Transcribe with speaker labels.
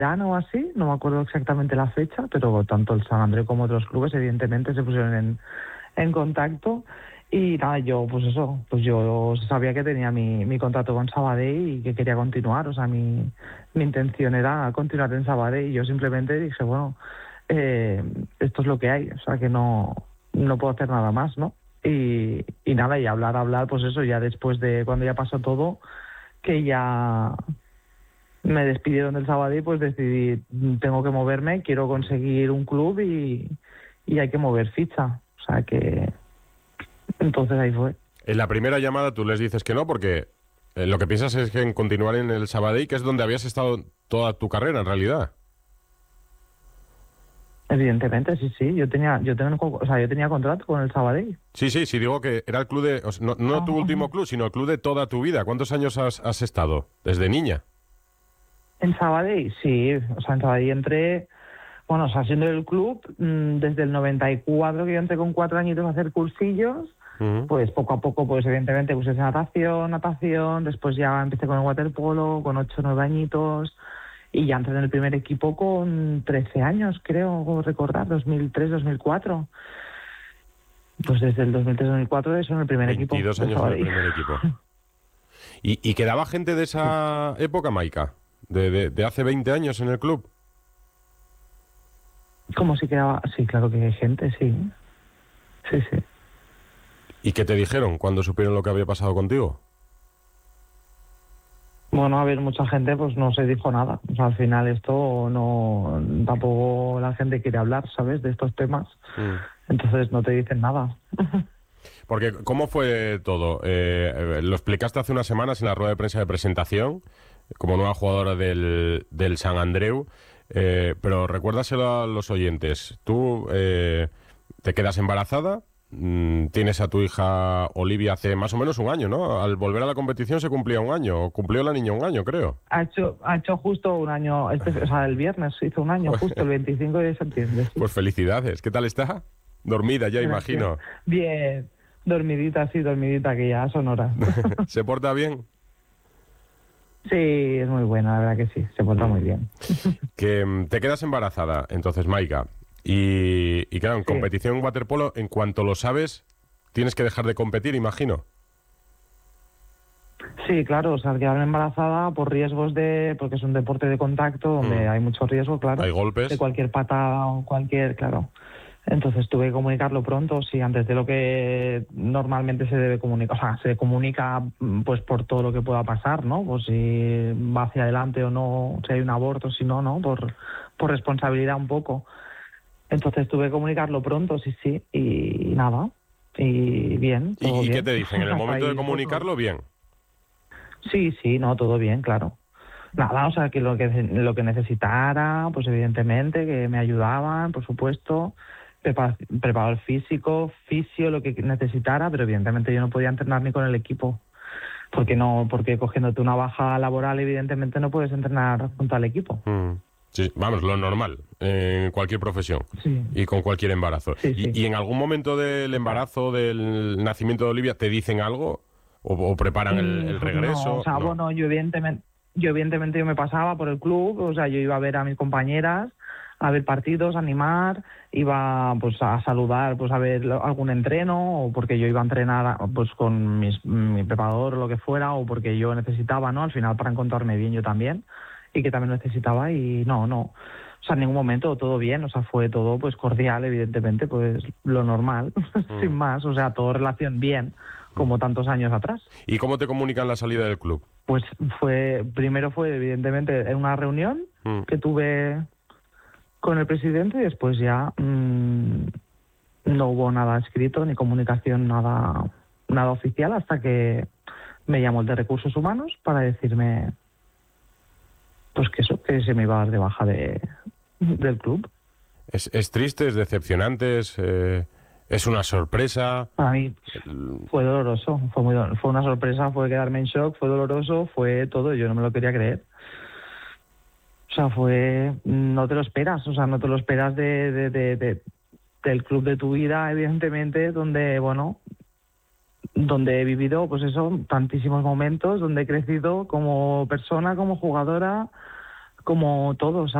Speaker 1: verano o así, no me acuerdo exactamente la fecha, pero tanto el San Andreu como otros clubes evidentemente se pusieron en contacto. Y nada, yo pues eso, pues yo sabía que tenía mi contrato con Sabadell y que quería continuar, o sea, mi intención era continuar en Sabadell y yo simplemente dije, bueno, esto es lo que hay, o sea, que no puedo hacer nada más, ¿no? Y nada, y hablar, pues eso, ya después de cuando ya pasó todo, que ya me despidieron del Sabadell, pues decidí, tengo que moverme, quiero conseguir un club y hay que mover ficha, o sea que entonces ahí fue.
Speaker 2: En la primera llamada tú les dices que no porque lo que piensas es que en continuar en el Sabadell, que es donde habías estado toda tu carrera en realidad.
Speaker 1: Evidentemente, sí, yo tenía contrato con el Sabadell.
Speaker 2: Sí, digo que era el club de... O sea, no tu último club, sino el club de toda tu vida. ¿Cuántos años has estado? ¿Desde niña?
Speaker 1: En Sabadell, sí, o sea, en Sabadell entré, bueno, o sea, siendo el club, desde el 94, que yo entré con 4 añitos a hacer cursillos, pues poco a poco, pues evidentemente puse natación, después ya empecé con el waterpolo, con 8 o 9 añitos, y ya entré en el primer equipo con 13 años, creo recordar, 2003, 2004. Pues desde el 2003-2004 eso en el primer equipo
Speaker 2: 22
Speaker 1: de
Speaker 2: años en el
Speaker 1: Sabadell.
Speaker 2: primer equipo. ¿Y quedaba gente de esa época, Maika? ¿De hace 20 años en el club?
Speaker 1: Como si quedaba, sí, claro que hay gente, sí. Sí, sí.
Speaker 2: ¿Y qué te dijeron cuando supieron lo que había pasado contigo?
Speaker 1: Bueno, a ver, mucha gente pues no se dijo nada. O sea, al final esto no, tampoco la gente quiere hablar, ¿sabes? De estos temas. Entonces no te dicen nada.
Speaker 2: Porque, ¿cómo fue todo? Lo explicaste hace unas semanas en la rueda de prensa de presentación, como nueva jugadora del San Andreu, pero recuérdaselo a los oyentes. Tú te quedas embarazada, tienes a tu hija Olivia hace más o menos un año, ¿no? Al volver a la competición se cumplía un año, o cumplió la niña un año, creo.
Speaker 1: Ha hecho justo un año, o sea, el viernes hizo un año, justo el 25 de septiembre, sí.
Speaker 2: Pues felicidades. ¿Qué tal está? Dormida ya,
Speaker 1: Gracias.
Speaker 2: imagino.
Speaker 1: Bien, dormidita, que ya son horas.
Speaker 2: ¿Se porta bien?
Speaker 1: Sí, es muy buena, la verdad que sí, se porta muy bien.
Speaker 2: Que te quedas embarazada, entonces, Maika. Y claro, en
Speaker 1: Sí.
Speaker 2: competición en waterpolo, en cuanto lo sabes, tienes que dejar de competir, imagino.
Speaker 1: Sí, claro, o sea, quedarme embarazada por riesgos porque es un deporte de contacto donde hay mucho riesgo, claro,
Speaker 2: Hay
Speaker 1: de
Speaker 2: golpes.
Speaker 1: cualquier patada o cualquier, claro. Entonces tuve que comunicarlo pronto, sí, antes de lo que normalmente se debe comunicar, o sea, se comunica pues por todo lo que pueda pasar, ¿no? Pues si va hacia adelante o no, si hay un aborto, si no, ¿no? Por responsabilidad un poco. Entonces tuve que comunicarlo pronto, sí, y nada, y bien, todo
Speaker 2: ¿Y qué
Speaker 1: bien.
Speaker 2: te dicen? En el
Speaker 1: Hasta
Speaker 2: momento de
Speaker 1: ahí, pues,
Speaker 2: comunicarlo, bien.
Speaker 1: sí, no, todo bien, claro. Nada, o sea, que lo que necesitara, pues evidentemente, que me ayudaban, por supuesto, preparador físico, fisio, lo que necesitara, pero evidentemente yo no podía entrenar ni con el equipo, porque cogiéndote una baja laboral, evidentemente no puedes entrenar junto al equipo.
Speaker 2: Sí, vamos, lo normal, en cualquier profesión
Speaker 1: Sí,
Speaker 2: y con cualquier embarazo.
Speaker 1: sí.
Speaker 2: ¿Y en algún momento del
Speaker 1: Total.
Speaker 2: embarazo, del nacimiento de Olivia, te dicen algo? ¿O preparan el
Speaker 1: Pues no, o
Speaker 2: regreso?
Speaker 1: sea,
Speaker 2: No.
Speaker 1: bueno, yo evidentemente me pasaba por el club, o sea, yo iba a ver a mis compañeras, a ver partidos, a animar, iba pues a saludar, pues a ver algún entreno, o porque yo iba a entrenar pues con mi preparador o lo que fuera, o porque yo necesitaba, ¿no? Al final para encontrarme bien yo también, y que también necesitaba, y no. O sea, en ningún momento todo bien, o sea, fue todo pues cordial, evidentemente, pues lo normal, sin más, o sea, todo relación bien, como tantos años atrás.
Speaker 2: ¿Y cómo te comunican la salida del club?
Speaker 1: Pues primero fue evidentemente en una reunión
Speaker 2: Mm.
Speaker 1: que tuve con el presidente y después ya no hubo nada escrito ni comunicación, nada oficial hasta que me llamó el de Recursos Humanos para decirme pues que se me iba a dar de baja del club.
Speaker 2: Es triste, es decepcionante, es una sorpresa.
Speaker 1: Para mí fue doloroso, fue una sorpresa, fue quedarme en shock, fue doloroso, fue todo, yo no me lo quería creer. O sea, no te lo esperas, o sea, no te lo esperas del club de tu vida, evidentemente, donde he vivido, pues eso, tantísimos momentos, donde he crecido como persona, como jugadora, como todos.